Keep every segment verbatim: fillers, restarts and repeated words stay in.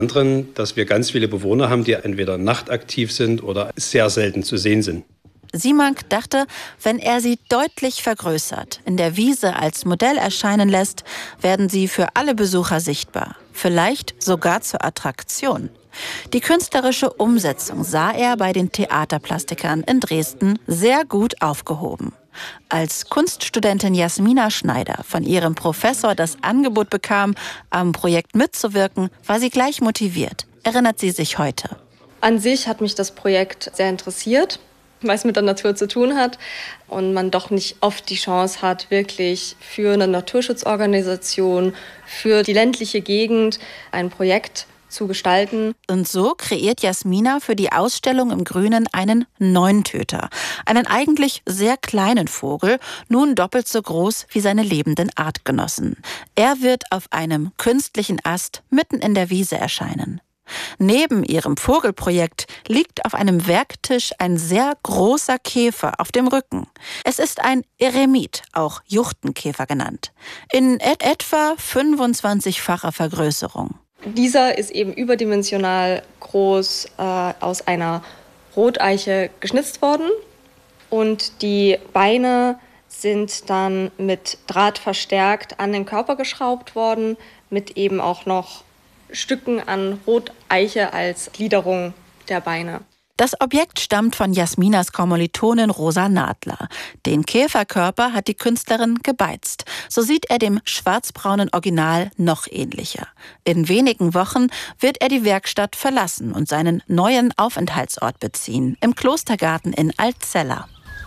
Anderen, dass wir ganz viele Bewohner haben, die entweder nachtaktiv sind oder sehr selten zu sehen sind. Simank dachte, wenn er sie deutlich vergrößert, in der Wiese als Modell erscheinen lässt, werden sie für alle Besucher sichtbar. Vielleicht sogar zur Attraktion. Die künstlerische Umsetzung sah er bei den Theaterplastikern in Dresden sehr gut aufgehoben. Als Kunststudentin Jasmina Schneider von ihrem Professor das Angebot bekam, am Projekt mitzuwirken, war sie gleich motiviert, erinnert sie sich heute. An sich hat mich das Projekt sehr interessiert, weil es mit der Natur zu tun hat und man doch nicht oft die Chance hat, wirklich für eine Naturschutzorganisation, für die ländliche Gegend ein Projekt zu gestalten. Und so kreiert Jasmina für die Ausstellung im Grünen einen Neuntöter, einen eigentlich sehr kleinen Vogel, nun doppelt so groß wie seine lebenden Artgenossen. Er wird auf einem künstlichen Ast mitten in der Wiese erscheinen. Neben ihrem Vogelprojekt liegt auf einem Werktisch ein sehr großer Käfer auf dem Rücken. Es ist ein Eremit, auch Juchtenkäfer genannt, in et etwa fünfundzwanzigfacher Vergrößerung. Dieser ist eben überdimensional groß äh, aus einer Roteiche geschnitzt worden und die Beine sind dann mit Draht verstärkt an den Körper geschraubt worden, mit eben auch noch Stücken an Roteiche als Gliederung der Beine. Das Objekt stammt von Jasminas Kommilitonin Rosa Nadler. Den Käferkörper hat die Künstlerin gebeizt. So sieht er dem schwarzbraunen Original noch ähnlicher. In wenigen Wochen wird er die Werkstatt verlassen und seinen neuen Aufenthaltsort beziehen, im Klostergarten in Altzella.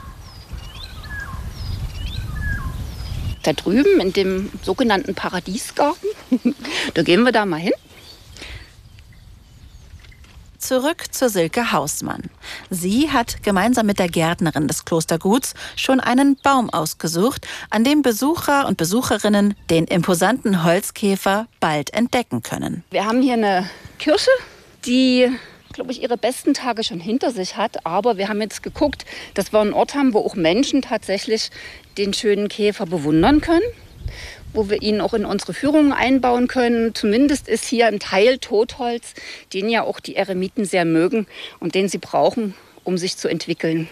Da drüben in dem sogenannten Paradiesgarten, da gehen wir da mal hin. Zurück zu Silke Hausmann. Sie hat gemeinsam mit der Gärtnerin des Klosterguts schon einen Baum ausgesucht, an dem Besucher und Besucherinnen den imposanten Holzkäfer bald entdecken können. Wir haben hier eine Kirsche, die, glaube ich, ihre besten Tage schon hinter sich hat. Aber wir haben jetzt geguckt, dass wir einen Ort haben, wo auch Menschen tatsächlich den schönen Käfer bewundern können, wo wir ihn auch in unsere Führungen einbauen können. Zumindest ist hier ein Teil Totholz, den ja auch die Eremiten sehr mögen und den sie brauchen, um sich zu entwickeln.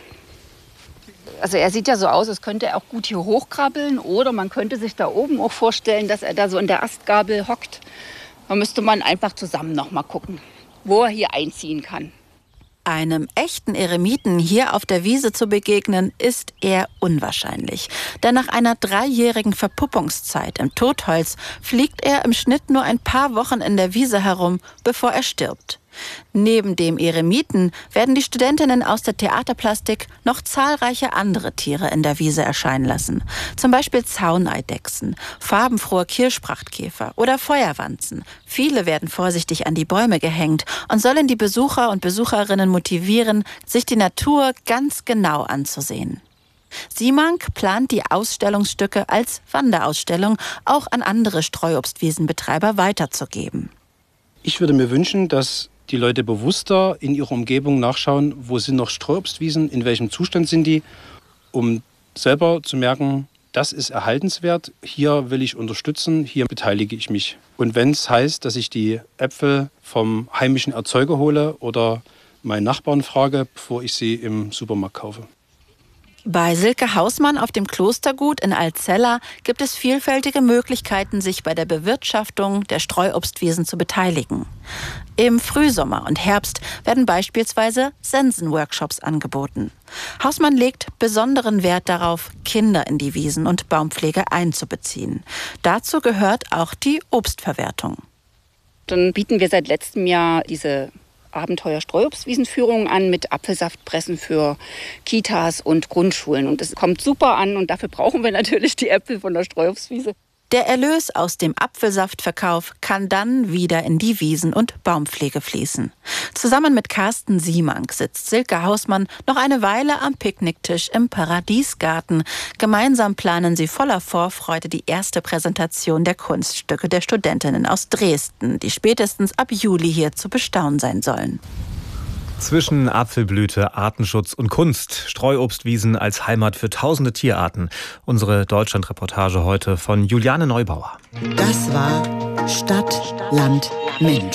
Also er sieht ja so aus, als könnte er auch gut hier hochkrabbeln oder man könnte sich da oben auch vorstellen, dass er da so in der Astgabel hockt. Da müsste man einfach zusammen noch mal gucken, wo er hier einziehen kann. Einem echten Eremiten hier auf der Wiese zu begegnen, ist eher unwahrscheinlich. Denn nach einer dreijährigen Verpuppungszeit im Totholz fliegt er im Schnitt nur ein paar Wochen in der Wiese herum, bevor er stirbt. Neben dem Eremiten werden die Studentinnen aus der Theaterplastik noch zahlreiche andere Tiere in der Wiese erscheinen lassen. Zum Beispiel Zauneidechsen, farbenfrohe Kirschprachtkäfer oder Feuerwanzen. Viele werden vorsichtig an die Bäume gehängt und sollen die Besucher und Besucherinnen motivieren, sich die Natur ganz genau anzusehen. Simank plant die Ausstellungsstücke als Wanderausstellung auch an andere Streuobstwiesenbetreiber weiterzugeben. Ich würde mir wünschen, dass die Leute bewusster in ihrer Umgebung nachschauen, wo sind noch Streuobstwiesen, in welchem Zustand sind die, um selber zu merken, das ist erhaltenswert, hier will ich unterstützen, hier beteilige ich mich. Und wenn es heißt, dass ich die Äpfel vom heimischen Erzeuger hole oder meinen Nachbarn frage, bevor ich sie im Supermarkt kaufe. Bei Silke Hausmann auf dem Klostergut in Altzella gibt es vielfältige Möglichkeiten, sich bei der Bewirtschaftung der Streuobstwiesen zu beteiligen. Im Frühsommer und Herbst werden beispielsweise Sensenworkshops angeboten. Hausmann legt besonderen Wert darauf, Kinder in die Wiesen- und Baumpflege einzubeziehen. Dazu gehört auch die Obstverwertung. Dann bieten wir seit letztem Jahr diese Abenteuer-Streuobstwiesenführungen an mit Apfelsaftpressen für Kitas und Grundschulen. Und es kommt super an und dafür brauchen wir natürlich die Äpfel von der Streuobstwiese. Der Erlös aus dem Apfelsaftverkauf kann dann wieder in die Wiesen- und Baumpflege fließen. Zusammen mit Carsten Simank sitzt Silke Hausmann noch eine Weile am Picknicktisch im Paradiesgarten. Gemeinsam planen sie voller Vorfreude die erste Präsentation der Kunststücke der Studentinnen aus Dresden, die spätestens ab Juli hier zu bestaunen sein sollen. Zwischen Apfelblüte, Artenschutz und Kunst. Streuobstwiesen als Heimat für tausende Tierarten. Unsere Deutschlandreportage heute von Juliane Neubauer. Das war Stadt, Land, Mensch.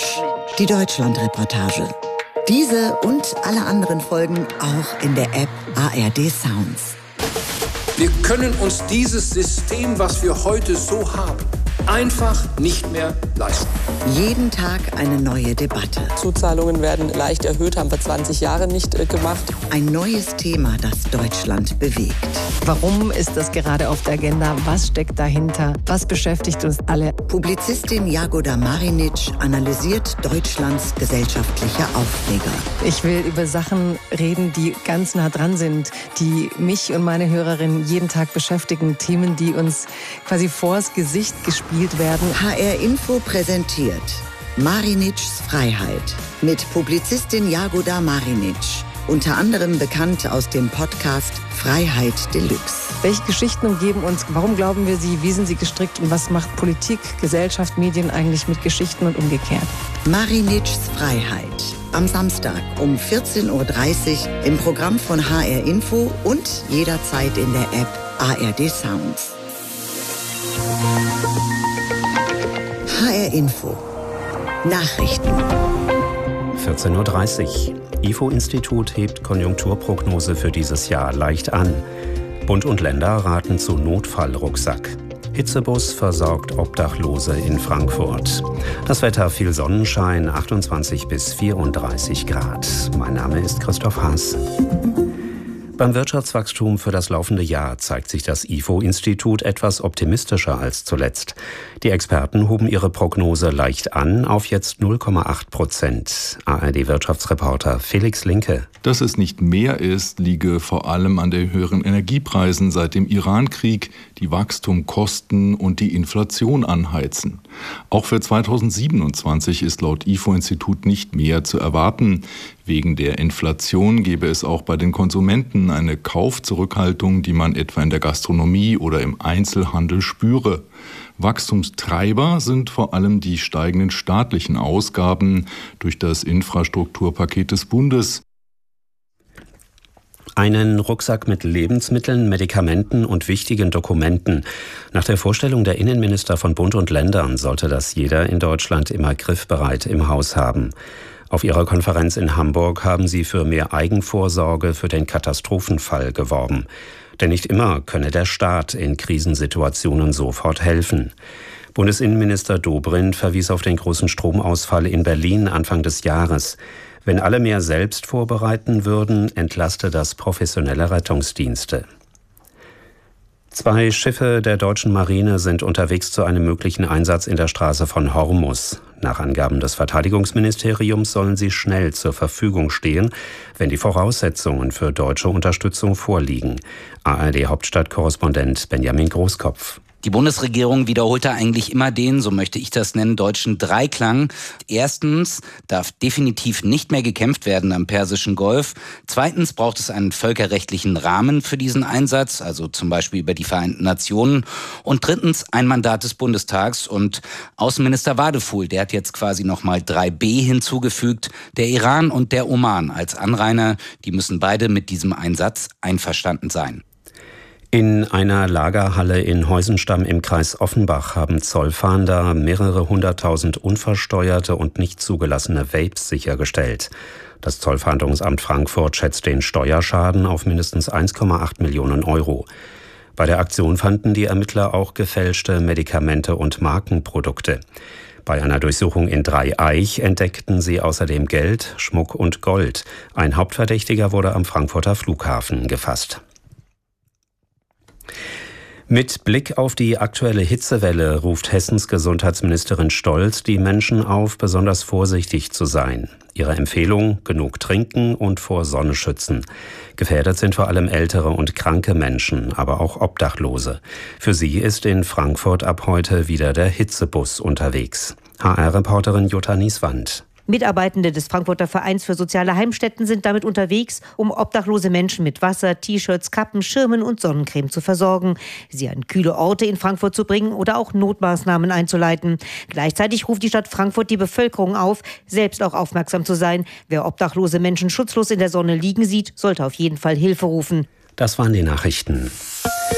Die Deutschland-Reportage. Diese und alle anderen Folgen auch in der App A R D Sounds. Wir können uns dieses System, was wir heute so haben, einfach nicht mehr leisten. Jeden Tag eine neue Debatte. Zuzahlungen werden leicht erhöht, haben wir zwanzig Jahre nicht äh, gemacht. Ein neues Thema, das Deutschland bewegt. Warum ist das gerade auf der Agenda? Was steckt dahinter? Was beschäftigt uns alle? Publizistin Jagoda Marinic analysiert Deutschlands gesellschaftliche Aufreger. Ich will über Sachen reden, die ganz nah dran sind, die mich und meine Hörerinnen jeden Tag beschäftigen. Themen, die uns quasi vors Gesicht gespielt werden. H R Info präsentiert Marinics Freiheit mit Publizistin Jagoda Marinic. Unter anderem bekannt aus dem Podcast Freiheit Deluxe. Welche Geschichten umgeben uns? Warum glauben wir sie? Wie sind sie gestrickt? Und was macht Politik, Gesellschaft, Medien eigentlich mit Geschichten und umgekehrt? Marinics Freiheit. Am Samstag um vierzehn Uhr dreißig im Programm von H R Info und jederzeit in der App A R D Sounds. H R Info. Nachrichten. vierzehn Uhr dreißig. I F O-Institut hebt Konjunkturprognose für dieses Jahr leicht an. Bund und Länder raten zu Notfallrucksack. Hitzebus versorgt Obdachlose in Frankfurt. Das Wetter: viel Sonnenschein, achtundzwanzig bis vierunddreißig Grad. Mein Name ist Christoph Haas. Beim Wirtschaftswachstum für das laufende Jahr zeigt sich das I F O-Institut etwas optimistischer als zuletzt. Die Experten hoben ihre Prognose leicht an auf jetzt null Komma acht Prozent. A R D-Wirtschaftsreporter Felix Linke. Dass es nicht mehr ist, liege vor allem an den höheren Energiepreisen seit dem Irankrieg, die Wachstum kosten und die Inflation anheizen. Auch für zweitausendsiebenundzwanzig ist laut I F O-Institut nicht mehr zu erwarten. Wegen der Inflation gebe es auch bei den Konsumenten eine Kaufzurückhaltung, die man etwa in der Gastronomie oder im Einzelhandel spüre. Wachstumstreiber sind vor allem die steigenden staatlichen Ausgaben durch das Infrastrukturpaket des Bundes. Einen Rucksack mit Lebensmitteln, Medikamenten und wichtigen Dokumenten. Nach der Vorstellung der Innenminister von Bund und Ländern sollte das jeder in Deutschland immer griffbereit im Haus haben. Auf ihrer Konferenz in Hamburg haben sie für mehr Eigenvorsorge für den Katastrophenfall geworben. Denn nicht immer könne der Staat in Krisensituationen sofort helfen. Bundesinnenminister Dobrindt verwies auf den großen Stromausfall in Berlin Anfang des Jahres. Wenn alle mehr selbst vorbereiten würden, entlaste das professionelle Rettungsdienste. Zwei Schiffe der deutschen Marine sind unterwegs zu einem möglichen Einsatz in der Straße von Hormuz. Nach Angaben des Verteidigungsministeriums sollen sie schnell zur Verfügung stehen, wenn die Voraussetzungen für deutsche Unterstützung vorliegen. A R D-Hauptstadtkorrespondent Benjamin Großkopf. Die Bundesregierung wiederholte eigentlich immer den, so möchte ich das nennen, deutschen Dreiklang. Erstens darf definitiv nicht mehr gekämpft werden am Persischen Golf. Zweitens braucht es einen völkerrechtlichen Rahmen für diesen Einsatz, also zum Beispiel über die Vereinten Nationen. Und drittens ein Mandat des Bundestags. Und Außenminister Wadefuhl, der hat jetzt quasi nochmal drei b hinzugefügt. Der Iran und der Oman als Anrainer, die müssen beide mit diesem Einsatz einverstanden sein. In einer Lagerhalle in Heusenstamm im Kreis Offenbach haben Zollfahnder mehrere hunderttausend unversteuerte und nicht zugelassene Vapes sichergestellt. Das Zollfahndungsamt Frankfurt schätzt den Steuerschaden auf mindestens eins Komma acht Millionen Euro. Bei der Aktion fanden die Ermittler auch gefälschte Medikamente und Markenprodukte. Bei einer Durchsuchung in Dreieich entdeckten sie außerdem Geld, Schmuck und Gold. Ein Hauptverdächtiger wurde am Frankfurter Flughafen gefasst. Mit Blick auf die aktuelle Hitzewelle ruft Hessens Gesundheitsministerin Stolz die Menschen auf, besonders vorsichtig zu sein. Ihre Empfehlung: genug trinken und vor Sonne schützen. Gefährdet sind vor allem ältere und kranke Menschen, aber auch Obdachlose. Für sie ist in Frankfurt ab heute wieder der Hitzebus unterwegs. H R-Reporterin Jutta Nieswand. Mitarbeitende des Frankfurter Vereins für soziale Heimstätten sind damit unterwegs, um obdachlose Menschen mit Wasser, T-Shirts, Kappen, Schirmen und Sonnencreme zu versorgen, sie an kühle Orte in Frankfurt zu bringen oder auch Notmaßnahmen einzuleiten. Gleichzeitig ruft die Stadt Frankfurt die Bevölkerung auf, selbst auch aufmerksam zu sein. Wer obdachlose Menschen schutzlos in der Sonne liegen sieht, sollte auf jeden Fall Hilfe rufen. Das waren die Nachrichten.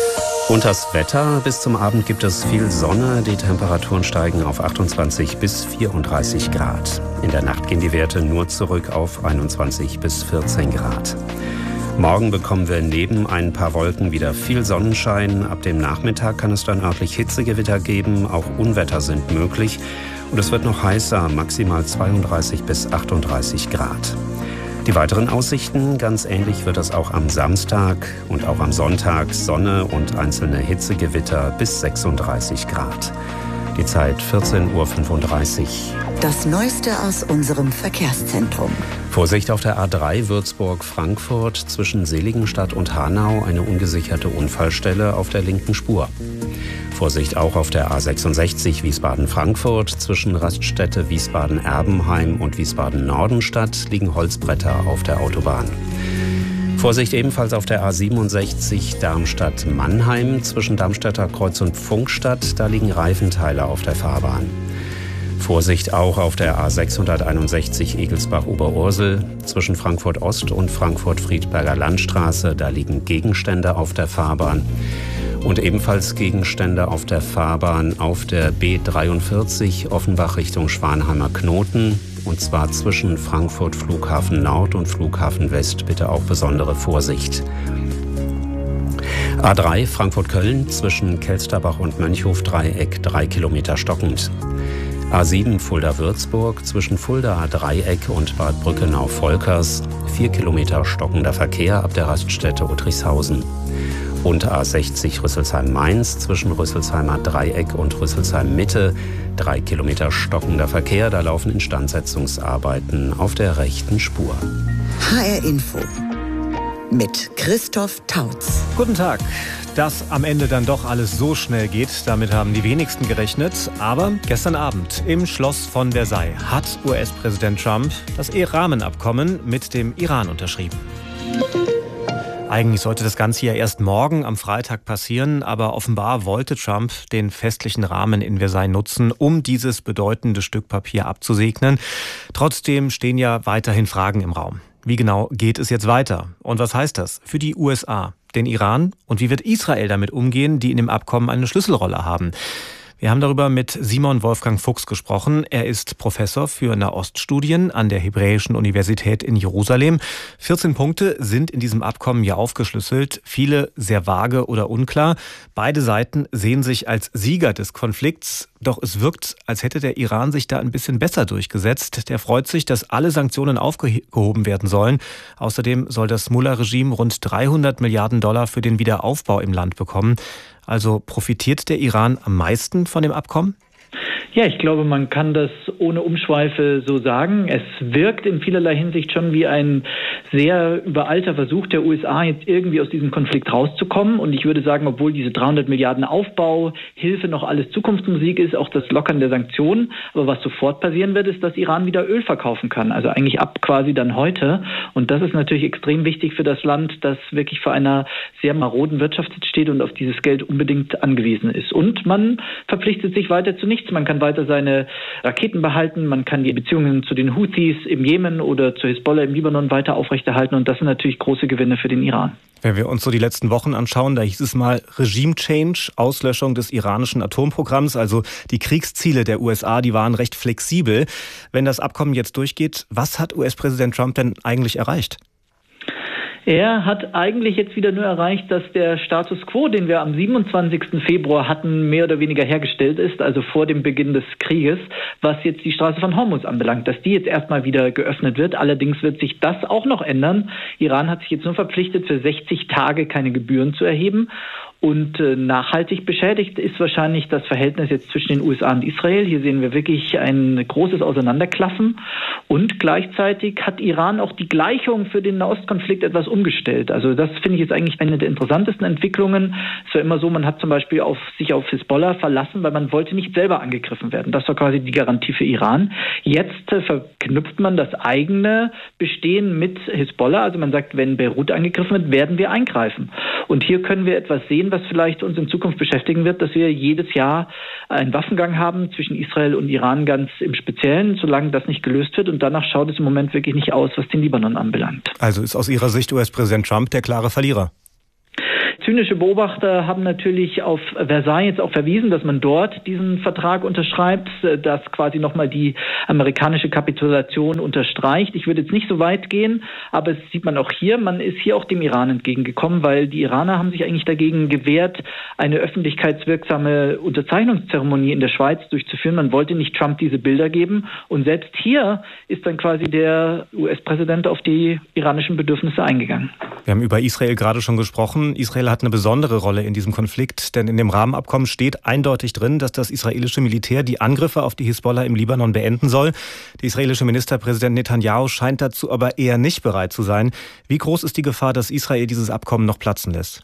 Und das Wetter: Bis zum Abend gibt es viel Sonne. Die Temperaturen steigen auf achtundzwanzig bis vierunddreißig Grad. In der Nacht gehen die Werte nur zurück auf einundzwanzig bis vierzehn Grad. Morgen bekommen wir neben ein paar Wolken wieder viel Sonnenschein. Ab dem Nachmittag kann es dann örtlich Hitzegewitter geben. Auch Unwetter sind möglich. Und es wird noch heißer, maximal zweiunddreißig bis achtunddreißig Grad. Die weiteren Aussichten: Ganz ähnlich wird es auch am Samstag und auch am Sonntag. Sonne und einzelne Hitzegewitter bis sechsunddreißig Grad. Die Zeit vierzehn Uhr fünfunddreißig. Das Neueste aus unserem Verkehrszentrum. Vorsicht auf der A drei Würzburg-Frankfurt zwischen Seligenstadt und Hanau, eine ungesicherte Unfallstelle auf der linken Spur. Vorsicht auch auf der A sechsundsechzig Wiesbaden-Frankfurt zwischen Raststätte Wiesbaden-Erbenheim und Wiesbaden-Nordenstadt liegen Holzbretter auf der Autobahn. Vorsicht ebenfalls auf der A siebenundsechzig Darmstadt-Mannheim zwischen Darmstädter Kreuz und Pfungstadt, da liegen Reifenteile auf der Fahrbahn. Vorsicht auch auf der A sechshunderteinundsechzig Egelsbach-Oberursel zwischen Frankfurt-Ost und Frankfurt-Friedberger Landstraße, da liegen Gegenstände auf der Fahrbahn. Und ebenfalls Gegenstände auf der Fahrbahn auf der B dreiundvierzig Offenbach Richtung Schwanheimer Knoten. Und zwar zwischen Frankfurt Flughafen Nord und Flughafen West. Bitte auch besondere Vorsicht. A drei Frankfurt-Köln zwischen Kelsterbach und Mönchhof-Dreieck drei Kilometer stockend. A sieben Fulda-Würzburg zwischen Fulda-Dreieck und Bad Brückenau-Volkers vier Kilometer stockender Verkehr ab der Raststätte Uttrichshausen. Und A sechzig Rüsselsheim-Mainz zwischen Rüsselsheimer Dreieck und Rüsselsheim-Mitte drei Kilometer stockender Verkehr. Da laufen Instandsetzungsarbeiten auf der rechten Spur. H R Info mit Christoph Tautz. Guten Tag. Dass am Ende dann doch alles so schnell geht, damit haben die wenigsten gerechnet. Aber gestern Abend im Schloss von Versailles hat U S-Präsident Trump das Ehe-Rahmenabkommen mit dem Iran unterschrieben. Eigentlich sollte das Ganze ja erst morgen am Freitag passieren, aber offenbar wollte Trump den festlichen Rahmen in Versailles nutzen, um dieses bedeutende Stück Papier abzusegnen. Trotzdem stehen ja weiterhin Fragen im Raum. Wie genau geht es jetzt weiter? Und was heißt das für die U S A, den Iran? Und wie wird Israel damit umgehen, die in dem Abkommen eine Schlüsselrolle haben? Wir haben darüber mit Simon Wolfgang Fuchs gesprochen. Er ist Professor für Nahoststudien an der Hebräischen Universität in Jerusalem. vierzehn Punkte sind in diesem Abkommen ja aufgeschlüsselt, viele sehr vage oder unklar. Beide Seiten sehen sich als Sieger des Konflikts. Doch es wirkt, als hätte der Iran sich da ein bisschen besser durchgesetzt. Der freut sich, dass alle Sanktionen aufgehoben werden sollen. Außerdem soll das Mullah-Regime rund dreihundert Milliarden Dollar für den Wiederaufbau im Land bekommen. Also profitiert der Iran am meisten von dem Abkommen? Ja, ich glaube, man kann das ohne Umschweife so sagen. Es wirkt in vielerlei Hinsicht schon wie ein sehr übereilter Versuch der U S A, jetzt irgendwie aus diesem Konflikt rauszukommen. Und ich würde sagen, obwohl diese dreihundert Milliarden Aufbauhilfe noch alles Zukunftsmusik ist, auch das Lockern der Sanktionen. Aber was sofort passieren wird, ist, dass Iran wieder Öl verkaufen kann. Also eigentlich ab quasi dann heute. Und das ist natürlich extrem wichtig für das Land, das wirklich vor einer sehr maroden Wirtschaft steht und auf dieses Geld unbedingt angewiesen ist. Und man verpflichtet sich weiter zu nichts. Man kann weiter seine Raketen behalten, man kann die Beziehungen zu den Houthis im Jemen oder zur Hisbollah im Libanon weiter aufrechterhalten und das sind natürlich große Gewinne für den Iran. Wenn wir uns so die letzten Wochen anschauen, da hieß es mal Regime Change, Auslöschung des iranischen Atomprogramms, also die Kriegsziele der U S A, die waren recht flexibel. Wenn das Abkommen jetzt durchgeht, was hat U S-Präsident Trump denn eigentlich erreicht? Er hat eigentlich jetzt wieder nur erreicht, dass der Status quo, den wir am siebenundzwanzigsten Februar hatten, mehr oder weniger hergestellt ist, also vor dem Beginn des Krieges, was jetzt die Straße von Hormuz anbelangt, dass die jetzt erstmal wieder geöffnet wird. Allerdings wird sich das auch noch ändern. Iran hat sich jetzt nur verpflichtet, für sechzig Tage keine Gebühren zu erheben. Und äh, nachhaltig beschädigt ist wahrscheinlich das Verhältnis jetzt zwischen den U S A und Israel. Hier sehen wir wirklich ein großes Auseinanderklaffen. Und gleichzeitig hat Iran auch die Gleichung für den Nahostkonflikt etwas umgestellt. Also das finde ich jetzt eigentlich eine der interessantesten Entwicklungen. Es war immer so, man hat zum Beispiel auf, sich auf Hisbollah verlassen, weil man wollte nicht selber angegriffen werden. Das war quasi die Garantie für Iran. Jetzt äh, verknüpft man das eigene Bestehen mit Hisbollah. Also man sagt, wenn Beirut angegriffen wird, werden wir eingreifen. Und hier können wir etwas sehen, was vielleicht uns in Zukunft beschäftigen wird, dass wir jedes Jahr einen Waffengang haben zwischen Israel und Iran ganz im Speziellen, solange das nicht gelöst wird. Und danach schaut es im Moment wirklich nicht aus, was den Libanon anbelangt. Also ist aus Ihrer Sicht U S-Präsident Trump der klare Verlierer? Zynische Beobachter haben natürlich auf Versailles jetzt auch verwiesen, dass man dort diesen Vertrag unterschreibt, das quasi nochmal die amerikanische Kapitulation unterstreicht. Ich würde jetzt nicht so weit gehen, aber es sieht man auch hier, man ist hier auch dem Iran entgegengekommen, weil die Iraner haben sich eigentlich dagegen gewehrt, eine öffentlichkeitswirksame Unterzeichnungszeremonie in der Schweiz durchzuführen. Man wollte nicht Trump diese Bilder geben und selbst hier ist dann quasi der U S-Präsident auf die iranischen Bedürfnisse eingegangen. Wir haben über Israel gerade schon gesprochen. Israel hat eine besondere Rolle in diesem Konflikt, denn in dem Rahmenabkommen steht eindeutig drin, dass das israelische Militär die Angriffe auf die Hisbollah im Libanon beenden soll. Der israelische Ministerpräsident Netanyahu scheint dazu aber eher nicht bereit zu sein. Wie groß ist die Gefahr, dass Israel dieses Abkommen noch platzen lässt?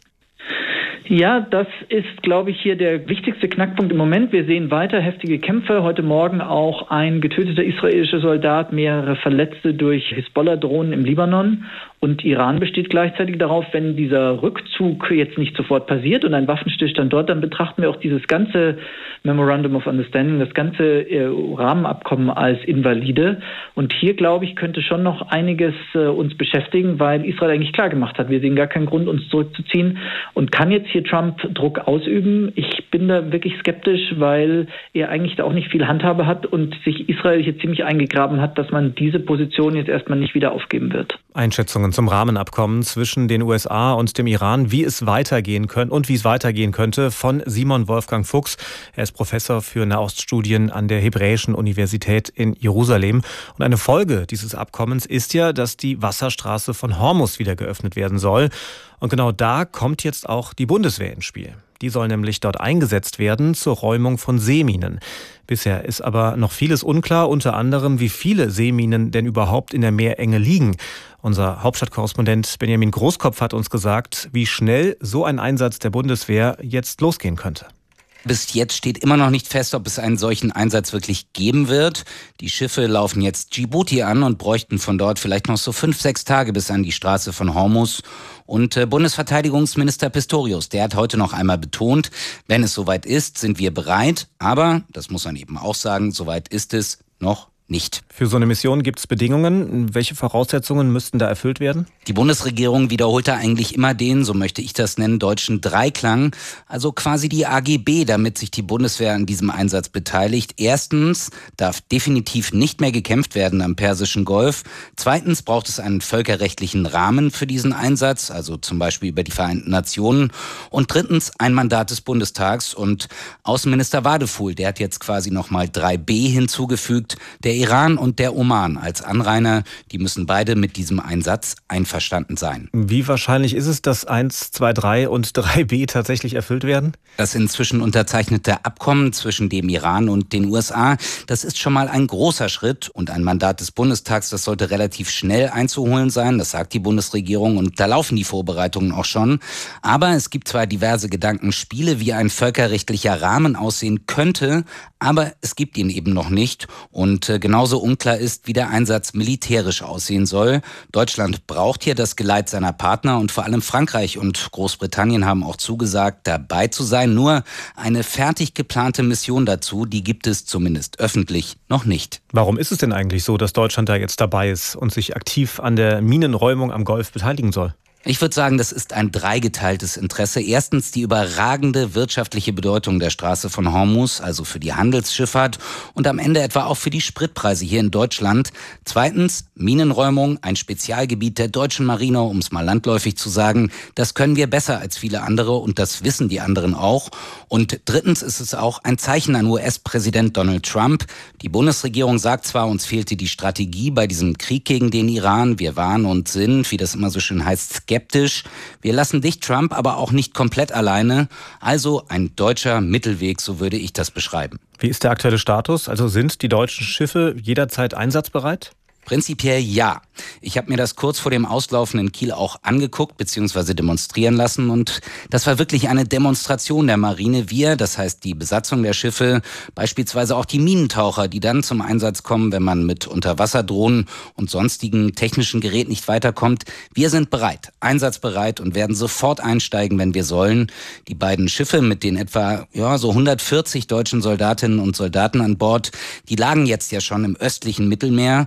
Ja, das ist, glaube ich, hier der wichtigste Knackpunkt im Moment. Wir sehen weiter heftige Kämpfe. Heute Morgen auch ein getöteter israelischer Soldat, mehrere Verletzte durch Hisbollah-Drohnen im Libanon. Und Iran besteht gleichzeitig darauf, wenn dieser Rückzug jetzt nicht sofort passiert und ein Waffenstillstand dort, dann betrachten wir auch dieses ganze Memorandum of Understanding, das ganze äh, Rahmenabkommen als invalide. Und hier, glaube ich, könnte schon noch einiges äh, uns beschäftigen, weil Israel eigentlich klar gemacht hat, wir sehen gar keinen Grund, uns zurückzuziehen. Und kann jetzt hier Trump Druck ausüben? Ich bin da wirklich skeptisch, weil er eigentlich da auch nicht viel Handhabe hat und sich Israel hier ziemlich eingegraben hat, dass man diese Position jetzt erstmal nicht wieder aufgeben wird. Einschätzungen zum Rahmenabkommen zwischen den U S A und dem Iran, wie es weitergehen könnte und wie es weitergehen könnte, von Simon Wolfgang Fuchs. Er ist Professor für Nahoststudien an der Hebräischen Universität in Jerusalem. Und eine Folge dieses Abkommens ist ja, dass die Wasserstraße von Hormuz wieder geöffnet werden soll. Und genau da kommt jetzt auch die Bundeswehr ins Spiel. Die soll nämlich dort eingesetzt werden zur Räumung von Seeminen. Bisher ist aber noch vieles unklar, unter anderem, wie viele Seeminen denn überhaupt in der Meerenge liegen. Unser Hauptstadtkorrespondent Benjamin Großkopf hat uns gesagt, wie schnell so ein Einsatz der Bundeswehr jetzt losgehen könnte. Bis jetzt steht immer noch nicht fest, ob es einen solchen Einsatz wirklich geben wird. Die Schiffe laufen jetzt Djibouti an und bräuchten von dort vielleicht noch so fünf, sechs Tage bis an die Straße von Hormuz. Und äh, Bundesverteidigungsminister Pistorius, der hat heute noch einmal betont, wenn es soweit ist, sind wir bereit. Aber, das muss man eben auch sagen, soweit ist es noch nicht. Für so eine Mission gibt es Bedingungen. Welche Voraussetzungen müssten da erfüllt werden? Die Bundesregierung wiederholt da eigentlich immer den, so möchte ich das nennen, deutschen Dreiklang. Also quasi die A G B, damit sich die Bundeswehr an diesem Einsatz beteiligt. Erstens darf definitiv nicht mehr gekämpft werden am Persischen Golf. Zweitens braucht es einen völkerrechtlichen Rahmen für diesen Einsatz, also zum Beispiel über die Vereinten Nationen. Und drittens ein Mandat des Bundestags. Und Außenminister Wadefuhl, der hat jetzt quasi nochmal drei b hinzugefügt. Der Iran und der Oman als Anrainer, die müssen beide mit diesem Einsatz einverstanden sein. Wie wahrscheinlich ist es, dass eins, zwei, drei und drei b tatsächlich erfüllt werden? Das inzwischen unterzeichnete Abkommen zwischen dem Iran und den U S A, das ist schon mal ein großer Schritt. Und ein Mandat des Bundestags, das sollte relativ schnell einzuholen sein, das sagt die Bundesregierung. Und da laufen die Vorbereitungen auch schon. Aber es gibt zwar diverse Gedankenspiele, wie ein völkerrechtlicher Rahmen aussehen könnte, aber es gibt ihn eben noch nicht. Und äh, genauso unklar ist, wie der Einsatz militärisch aussehen soll. Deutschland braucht hier das Geleit seiner Partner und vor allem Frankreich und Großbritannien haben auch zugesagt, dabei zu sein. Nur eine fertig geplante Mission dazu, die gibt es zumindest öffentlich noch nicht. Warum ist es denn eigentlich so, dass Deutschland da jetzt dabei ist und sich aktiv an der Minenräumung am Golf beteiligen soll? Ich würde sagen, das ist ein dreigeteiltes Interesse. Erstens die überragende wirtschaftliche Bedeutung der Straße von Hormuz, also für die Handelsschifffahrt und am Ende etwa auch für die Spritpreise hier in Deutschland. Zweitens Minenräumung, ein Spezialgebiet der deutschen Marine, um es mal landläufig zu sagen. Das können wir besser als viele andere und das wissen die anderen auch. Und drittens ist es auch ein Zeichen an U S-Präsident Donald Trump. Die Bundesregierung sagt zwar, uns fehlte die Strategie bei diesem Krieg gegen den Iran. Wir waren und sind, wie das immer so schön heißt, skeptisch. Skeptisch. Wir lassen dich, Trump, aber auch nicht komplett alleine. Also ein deutscher Mittelweg, so würde ich das beschreiben. Wie ist der aktuelle Status? Also sind die deutschen Schiffe jederzeit einsatzbereit? Prinzipiell ja. Ich habe mir das kurz vor dem Auslaufen in Kiel auch angeguckt bzw. demonstrieren lassen und das war wirklich eine Demonstration der Marine. Wir, das heißt die Besatzung der Schiffe, beispielsweise auch die Minentaucher, die dann zum Einsatz kommen, wenn man mit Unterwasserdrohnen und sonstigen technischen Geräten nicht weiterkommt. Wir sind bereit, einsatzbereit und werden sofort einsteigen, wenn wir sollen. Die beiden Schiffe mit den etwa ja so hundertvierzig deutschen Soldatinnen und Soldaten an Bord, die lagen jetzt ja schon im östlichen Mittelmeer und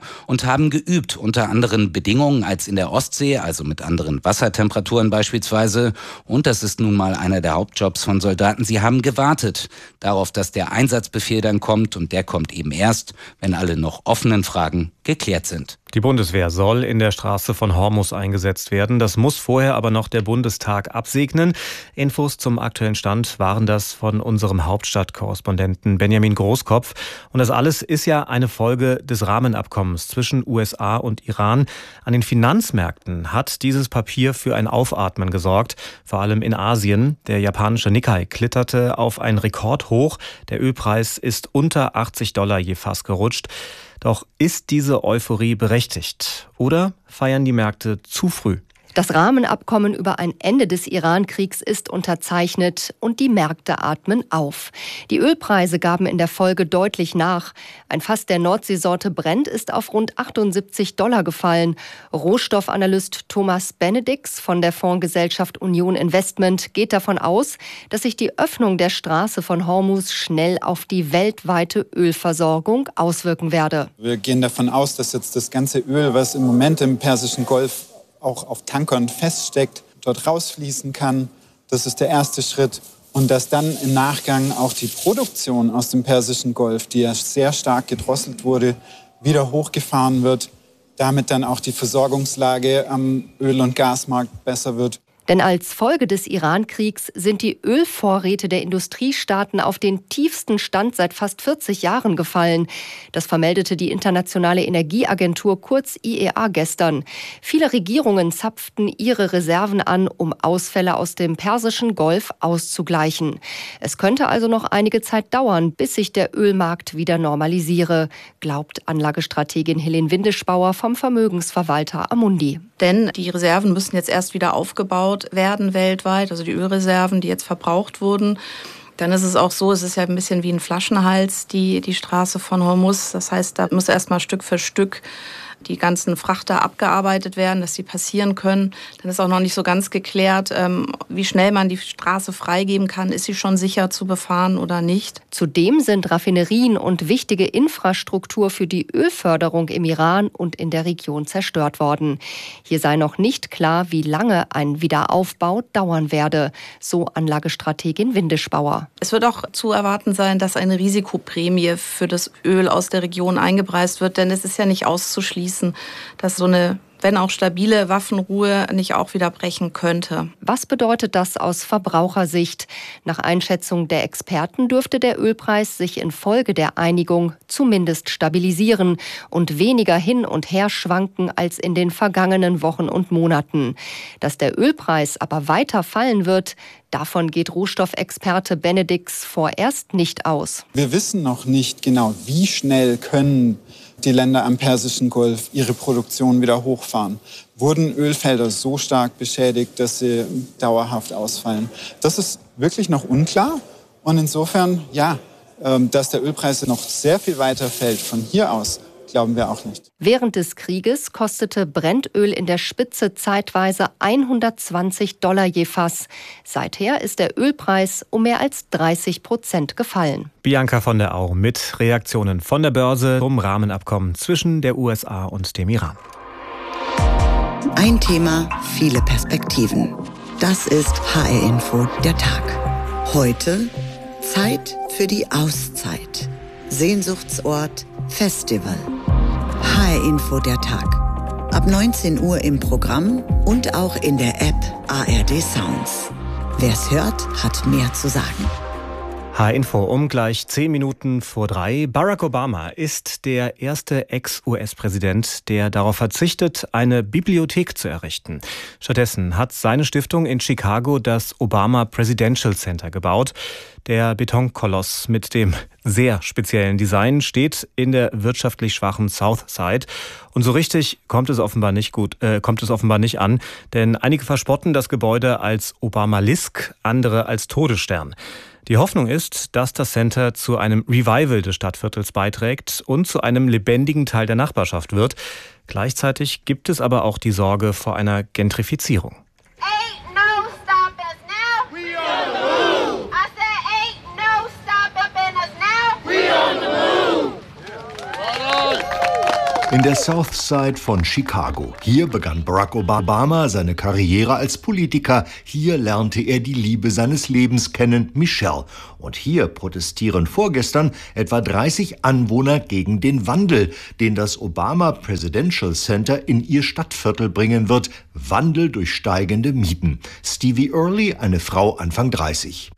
haben geübt, unter anderen Bedingungen als in der Ostsee, also mit anderen Wassertemperaturen beispielsweise. Und das ist nun mal einer der Hauptjobs von Soldaten. Sie haben gewartet darauf, dass der Einsatzbefehl dann kommt. Und der kommt eben erst, wenn alle noch offenen Fragen geklärt sind. Die Bundeswehr soll in der Straße von Hormuz eingesetzt werden. Das muss vorher aber noch der Bundestag absegnen. Infos zum aktuellen Stand waren das von unserem Hauptstadtkorrespondenten Benjamin Großkopf. Und das alles ist ja eine Folge des Rahmenabkommens zwischen U S A und Iran. An den Finanzmärkten hat dieses Papier für ein Aufatmen gesorgt, vor allem in Asien. Der japanische Nikkei kletterte auf ein Rekordhoch. Der Ölpreis ist unter achtzig Dollar je Fass gerutscht. Doch ist diese Euphorie berechtigt? Oder feiern die Märkte zu früh? Das Rahmenabkommen über ein Ende des Iran-Kriegs ist unterzeichnet und die Märkte atmen auf. Die Ölpreise gaben in der Folge deutlich nach. Ein Fass der Nordseesorte Brent ist auf rund achtundsiebzig Dollar gefallen. Rohstoffanalyst Thomas Benedix von der Fondsgesellschaft Union Investment geht davon aus, dass sich die Öffnung der Straße von Hormuz schnell auf die weltweite Ölversorgung auswirken werde. Wir gehen davon aus, dass jetzt das ganze Öl, was im Moment im Persischen Golf auch auf Tankern feststeckt, dort rausfließen kann. Das ist der erste Schritt. Und dass dann im Nachgang auch die Produktion aus dem Persischen Golf, die ja sehr stark gedrosselt wurde, wieder hochgefahren wird. Damit dann auch die Versorgungslage am Öl- und Gasmarkt besser wird. Denn als Folge des Iran-Kriegs sind die Ölvorräte der Industriestaaten auf den tiefsten Stand seit fast vierzig Jahren gefallen. Das vermeldete die Internationale Energieagentur, kurz I E A, gestern. Viele Regierungen zapften ihre Reserven an, um Ausfälle aus dem Persischen Golf auszugleichen. Es könnte also noch einige Zeit dauern, bis sich der Ölmarkt wieder normalisiere, glaubt Anlagestrategin Helene Windischbauer vom Vermögensverwalter Amundi. Denn die Reserven müssen jetzt erst wieder aufgebaut werden weltweit, also die Ölreserven, die jetzt verbraucht wurden. Dann ist es auch so, es ist ja ein bisschen wie ein Flaschenhals, die, die Straße von Hormuz. Das heißt, da muss erstmal Stück für Stück die ganzen Frachter abgearbeitet werden, dass sie passieren können. Dann ist auch noch nicht so ganz geklärt, wie schnell man die Straße freigeben kann. Ist sie schon sicher zu befahren oder nicht? Zudem sind Raffinerien und wichtige Infrastruktur für die Ölförderung im Iran und in der Region zerstört worden. Hier sei noch nicht klar, wie lange ein Wiederaufbau dauern werde, so Anlagestrategin Windischbauer. Es wird auch zu erwarten sein, dass eine Risikoprämie für das Öl aus der Region eingepreist wird, denn es ist ja nicht auszuschließen, dass so eine, wenn auch stabile Waffenruhe nicht auch wieder brechen könnte. Was bedeutet das aus Verbrauchersicht? Nach Einschätzung der Experten dürfte der Ölpreis sich infolge der Einigung zumindest stabilisieren und weniger hin und her schwanken als in den vergangenen Wochen und Monaten. Dass der Ölpreis aber weiter fallen wird, davon geht Rohstoffexperte Benedix vorerst nicht aus. Wir wissen noch nicht genau, wie schnell können die Länder am Persischen Golf ihre Produktion wieder hochfahren. Wurden Ölfelder so stark beschädigt, dass sie dauerhaft ausfallen? Das ist wirklich noch unklar. Und insofern, ja, dass der Ölpreis noch sehr viel weiter fällt von hier aus, glauben wir auch nicht. Während des Krieges kostete Brennöl in der Spitze zeitweise hundertzwanzig Dollar je Fass. Seither ist der Ölpreis um mehr als dreißig Prozent gefallen. Bianca von der Au mit Reaktionen von der Börse zum Rahmenabkommen zwischen der U S A und dem Iran. Ein Thema, viele Perspektiven. Das ist H R-Info der Tag. Heute Zeit für die Auszeit. Sehnsuchtsort Festival. H R-Info der Tag. Ab neunzehn Uhr im Programm und auch in der App A R D Sounds. Wer's hört, hat mehr zu sagen. H R-Info um gleich zehn Minuten vor drei. Barack Obama ist der erste Ex-U S-Präsident, der darauf verzichtet, eine Bibliothek zu errichten. Stattdessen hat seine Stiftung in Chicago das Obama Presidential Center gebaut. Der Betonkoloss mit dem sehr speziellen Design steht in der wirtschaftlich schwachen South Side. Und so richtig kommt es offenbar nicht gut, äh, kommt es offenbar nicht an, denn einige verspotten das Gebäude als Obamalisk, andere als Todesstern. Die Hoffnung ist, dass das Center zu einem Revival des Stadtviertels beiträgt und zu einem lebendigen Teil der Nachbarschaft wird. Gleichzeitig gibt es aber auch die Sorge vor einer Gentrifizierung. In der South Side von Chicago. Hier begann Barack Obama seine Karriere als Politiker. Hier lernte er die Liebe seines Lebens kennen, Michelle. Und hier protestieren vorgestern etwa dreißig Anwohner gegen den Wandel, den das Obama Presidential Center in ihr Stadtviertel bringen wird. Wandel durch steigende Mieten. Stevie Early, eine Frau Anfang dreißig.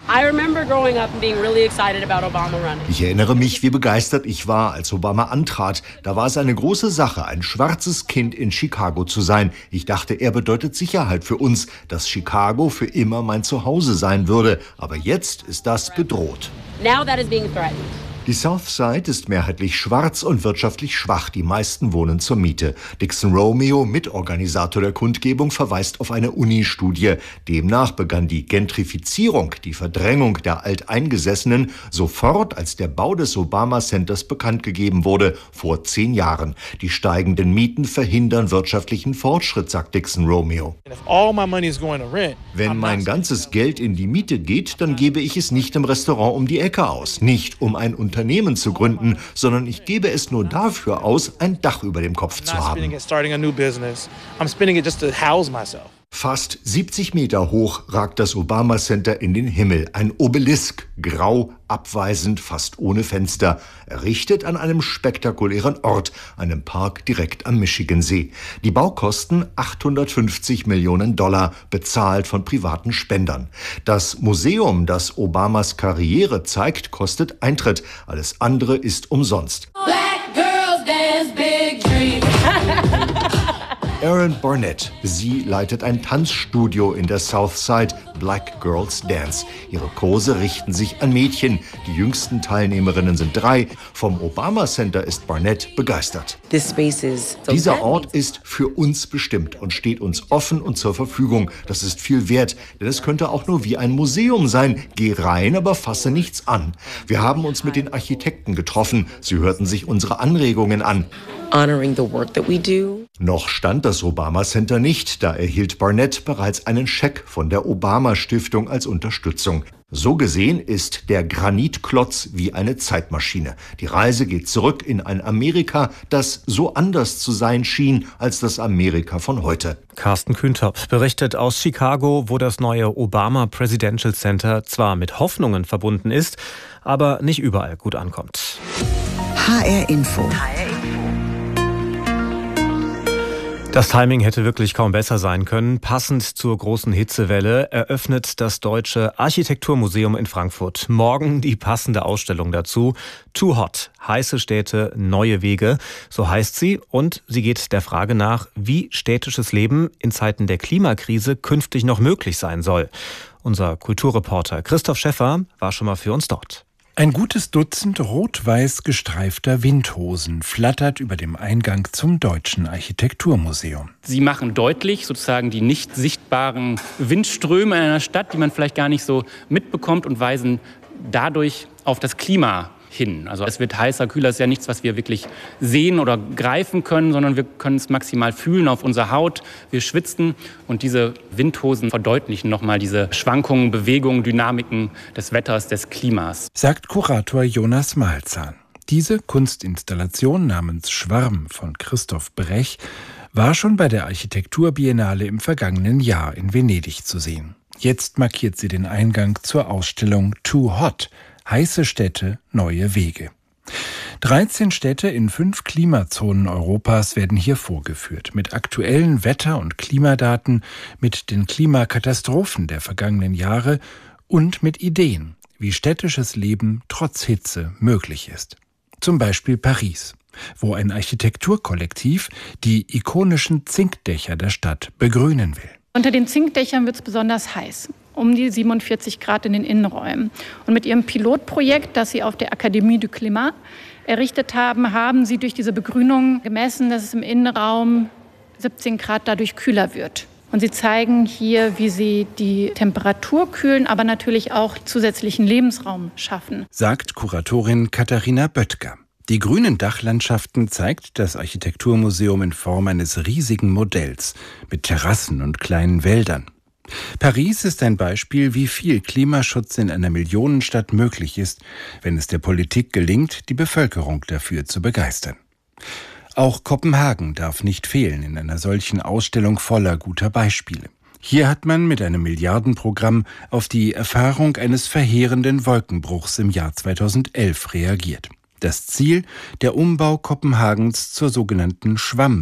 Ich erinnere mich, wie begeistert ich war, als Obama antrat. Da war es eine große Sache, ein schwarzes Kind in Chicago zu sein. Ich dachte, er bedeutet Sicherheit für uns, dass Chicago für immer mein Zuhause sein würde. Aber jetzt ist das bedroht. Now that is being threatened. Die South Side ist mehrheitlich schwarz und wirtschaftlich schwach. Die meisten wohnen zur Miete. Dixon Romeo, Mitorganisator der Kundgebung, verweist auf eine Uni-Studie. Demnach begann die Gentrifizierung, die Verdrängung der Alteingesessenen, sofort, als der Bau des Obama Centers bekannt gegeben wurde, vor zehn Jahren. Die steigenden Mieten verhindern wirtschaftlichen Fortschritt, sagt Dixon Romeo. Wenn mein ganzes Geld in die Miete geht, dann gebe ich es nicht im Restaurant um die Ecke aus, nicht um ein Unternehmen zu gründen, sondern ich gebe es nur dafür aus, ein Dach über dem Kopf zu haben. Fast siebzig Meter hoch ragt das Obama Center in den Himmel. Ein Obelisk, grau, abweisend, fast ohne Fenster, errichtet an einem spektakulären Ort, einem Park direkt am Michigansee. Die Baukosten achthundertfünfzig Millionen Dollar, bezahlt von privaten Spendern. Das Museum, das Obamas Karriere zeigt, kostet Eintritt. Alles andere ist umsonst. Black girls dance big dreams. Erin Barnett. Sie leitet ein Tanzstudio in der South Side, Black Girls Dance. Ihre Kurse richten sich an Mädchen. Die jüngsten Teilnehmerinnen sind drei. Vom Obama Center ist Barnett begeistert. Dieser Ort ist für uns bestimmt und steht uns offen und zur Verfügung. Das ist viel wert, denn es könnte auch nur wie ein Museum sein. Geh rein, aber fasse nichts an. Wir haben uns mit den Architekten getroffen. Sie hörten sich unsere Anregungen an. Honoring the work that we do. Noch stand das Obama Center nicht, da erhielt Barnett bereits einen Scheck von der Obama Stiftung als Unterstützung. So gesehen ist der Granitklotz wie eine Zeitmaschine. Die Reise geht zurück in ein Amerika, das so anders zu sein schien als das Amerika von heute. Carsten Kühntop berichtet aus Chicago, wo das neue Obama Presidential Center zwar mit Hoffnungen verbunden ist, aber nicht überall gut ankommt. H R Info. Das Timing hätte wirklich kaum besser sein können. Passend zur großen Hitzewelle eröffnet das Deutsche Architekturmuseum in Frankfurt morgen die passende Ausstellung dazu. Too Hot, heiße Städte, neue Wege, so heißt sie. Und sie geht der Frage nach, wie städtisches Leben in Zeiten der Klimakrise künftig noch möglich sein soll. Unser Kulturreporter Christoph Schäffer war schon mal für uns dort. Ein gutes Dutzend rot-weiß gestreifter Windhosen flattert über dem Eingang zum Deutschen Architekturmuseum. Sie machen deutlich sozusagen die nicht sichtbaren Windströme in einer Stadt, die man vielleicht gar nicht so mitbekommt, und weisen dadurch auf das Klima hin. Also es wird heißer, kühler, ist ja nichts, was wir wirklich sehen oder greifen können, sondern wir können es maximal fühlen auf unserer Haut. Wir schwitzen und diese Windhosen verdeutlichen nochmal diese Schwankungen, Bewegungen, Dynamiken des Wetters, des Klimas. Sagt Kurator Jonas Malzahn. Diese Kunstinstallation namens Schwarm von Christoph Brech war schon bei der Architekturbiennale im vergangenen Jahr in Venedig zu sehen. Jetzt markiert sie den Eingang zur Ausstellung Too Hot. Heiße Städte, neue Wege. dreizehn Städte in fünf Klimazonen Europas werden hier vorgeführt, mit aktuellen Wetter- und Klimadaten, mit den Klimakatastrophen der vergangenen Jahre und mit Ideen, wie städtisches Leben trotz Hitze möglich ist. Zum Beispiel Paris, wo ein Architekturkollektiv die ikonischen Zinkdächer der Stadt begrünen will. Unter den Zinkdächern wird es besonders heiß. Um die siebenundvierzig Grad in den Innenräumen. Und mit ihrem Pilotprojekt, das sie auf der Académie du Climat errichtet haben, haben sie durch diese Begrünung gemessen, dass es im Innenraum siebzehn Grad dadurch kühler wird. Und sie zeigen hier, wie sie die Temperatur kühlen, aber natürlich auch zusätzlichen Lebensraum schaffen. Sagt Kuratorin Katharina Böttger. Die grünen Dachlandschaften zeigt das Architekturmuseum in Form eines riesigen Modells mit Terrassen und kleinen Wäldern. Paris ist ein Beispiel, wie viel Klimaschutz in einer Millionenstadt möglich ist, wenn es der Politik gelingt, die Bevölkerung dafür zu begeistern. Auch Kopenhagen darf nicht fehlen in einer solchen Ausstellung voller guter Beispiele. Hier hat man mit einem Milliardenprogramm auf die Erfahrung eines verheerenden Wolkenbruchs im Jahr zweitausendelf reagiert. Das Ziel, der Umbau Kopenhagens zur sogenannten Schwamm